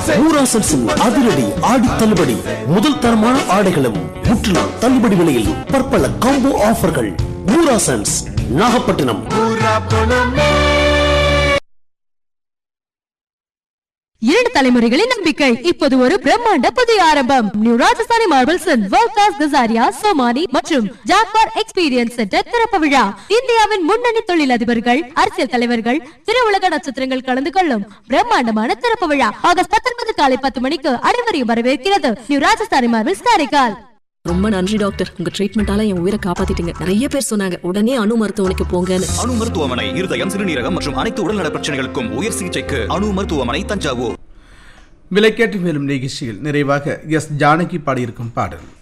ஊராசன்ஸின் அதிரடி ஆடி தள்ளுபடி. முதல் தரமான ஆடைகளும் முற்றிலும் தள்ளுபடி விலையில் பற்பல காம்போ ஆஃபர்கள். ஊராசன்ஸ், நாகப்பட்டினம். இரண்டு தலைமுறைகளின் நம்பிக்கை இப்போது ஒரு பிரம்மாண்ட புதிய ஆரம்பம். New Rajasthani marbles world class Kajaria, Somani மற்றும் ஜாக்வார் எக்ஸ்பீரியன்ஸ் சென்டர் திறப்பு விழா. இந்தியாவின் முன்னணி தொழிலதிபர்கள், அரசியல் தலைவர்கள், திரையுலக நட்சத்திரங்கள் கலந்து கொள்ளும் பிரம்மாண்டமான திறப்பு விழா ஆகஸ்ட் 19 காலை 10 மணிக்கு அனைவரையும் வரவேற்கிறது நியூ ராஜஸ்தானி மார்பிள்ஸ் காரைக்கால். ரொம்ப நன்றி டாக்டர், உங்க ட்ரீட்மெண்டால என் உயிரை காப்பாத்திட்டீங்க. நிறைய பேர் சொன்னாங்க உடனே அணு மருத்துவமனைக்கு போங்கன்னு. அணு மருத்துவமனை இருதயம், சிறுநீரகம் மற்றும் அனைத்து உடல்நல பிரச்சனைகளுக்கும் உயர் சிகிச்சைக்கு அணு மருத்துவமனை, தஞ்சாவூர். விலைக்கேட்டு மேலும் நிகழ்ச்சியில் நிறைவாக எஸ் ஜானகி பாடியிருக்கும் பாடல்.